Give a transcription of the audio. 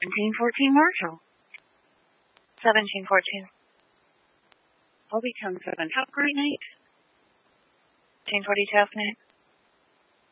1714 Marshall. 1714. Obi Town 7. Have a great night. 1740 Taft, night.